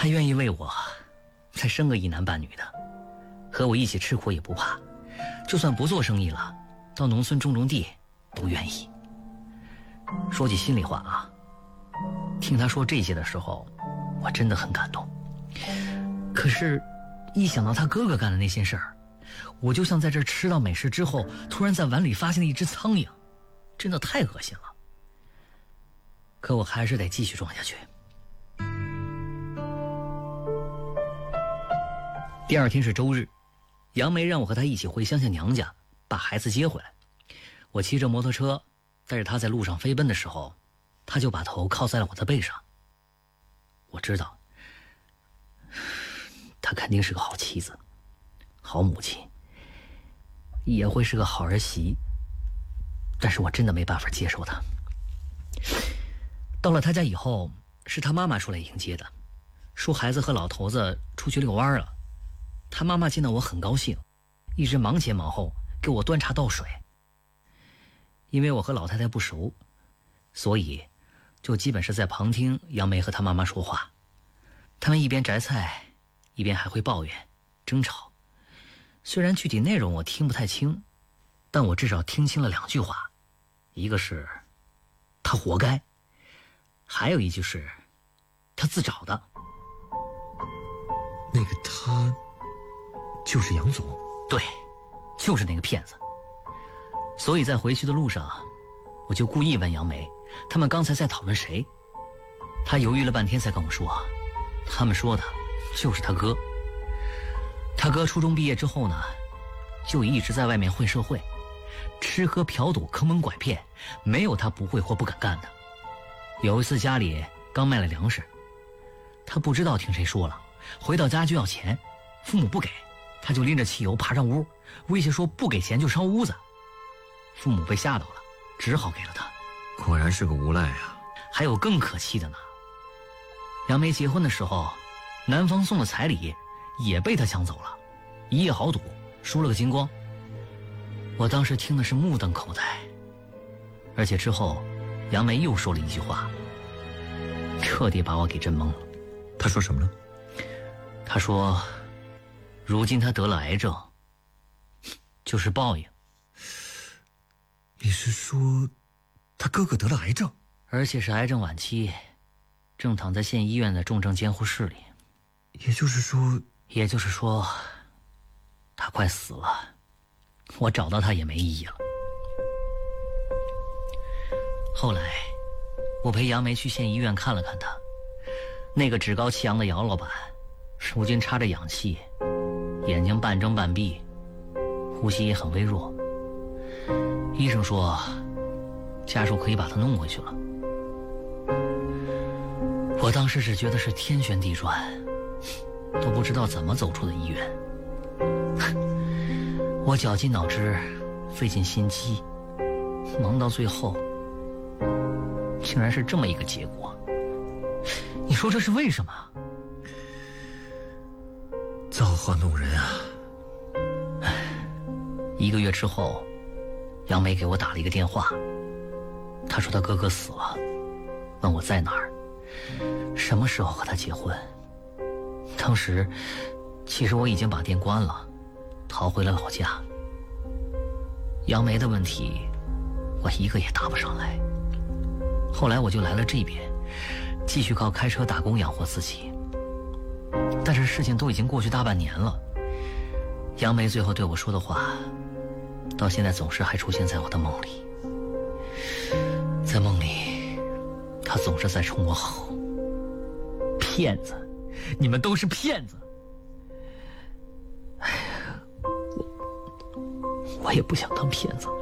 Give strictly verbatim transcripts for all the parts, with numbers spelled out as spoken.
他愿意为我再生个一男半女的，和我一起吃苦也不怕，就算不做生意了，到农村种种地都愿意。说句心里话啊，听他说这些的时候，我真的很感动。可是一想到他哥哥干的那些事儿，我就像在这吃到美食之后突然在碗里发现了一只苍蝇，真的太恶心了。可我还是得继续装下去。第二天是周日，杨梅让我和她一起回乡下娘家把孩子接回来。我骑着摩托车带着她在路上飞奔的时候，她就把头靠在了我的背上。我知道她肯定是个好妻子，好母亲，也会是个好儿媳，但是我真的没办法接受她。到了她家以后，是她妈妈出来迎接的，说孩子和老头子出去遛弯了。她妈妈见到我很高兴，一直忙前忙后给我端茶倒水。因为我和老太太不熟，所以就基本是在旁听杨梅和她妈妈说话。他们一边摘菜，一边还会抱怨争吵。虽然具体内容我听不太清，但我至少听清了两句话，一个是他活该，还有一句是他自找的。 那个他就是杨总？ 对，就是那个骗子。所以在回去的路上，我就故意问杨梅他们刚才在讨论谁。他犹豫了半天才跟我说，他们说的就是他哥。他哥初中毕业之后呢，就一直在外面混社会，吃喝嫖赌坑蒙拐骗，没有他不会或不敢干的。有一次家里刚卖了粮食，他不知道听谁说了，回到家就要钱，父母不给，他就拎着汽油爬上屋，威胁说不给钱就烧屋子。父母被吓到了，只好给了他。 果然是个无赖啊！ 还有更可气的呢，杨梅结婚的时候，男方送的彩礼也被他抢走了，一夜豪赌输了个精光。我当时听的是目瞪口呆，而且之后杨梅又说了一句话，彻底把我给震懵了。 他说什么呢？ 他说如今他得了癌症，就是报应。 你是说他哥哥得了癌症？ 而且是癌症晚期，正躺在县医院的重症监护室里。 也就是说也就是说他快死了，我找到他也没意义了。后来我陪杨梅去县医院看了看他，那个趾高气扬的姚老板如今插着氧气，眼睛半睁半闭，呼吸也很微弱。医生说家属可以把他弄回去了。我当时只觉得是天旋地转，都不知道怎么走出的医院。我绞尽脑汁，费尽心机，忙到最后竟然是这么一个结果。你说这是为什么？ 造化弄人啊！ 一个月之后，杨梅给我打了一个电话，她说她哥哥死了，问我在哪儿，什么时候和他结婚。当时其实我已经把店关了，逃回了老家。杨梅的问题我一个也答不上来，后来我就来了这边，继续靠开车打工养活自己。但是事情都已经过去大半年了，杨梅最后对我说的话到现在总是还出现在我的梦里。在梦里她总是在冲我吼，骗子，你们都是骗子。哎呀，我我也不想当骗子。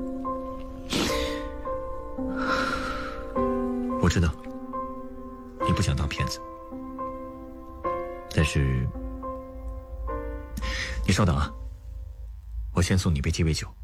我知道你不想当骗子，但是你稍等啊，我先送你杯鸡尾酒。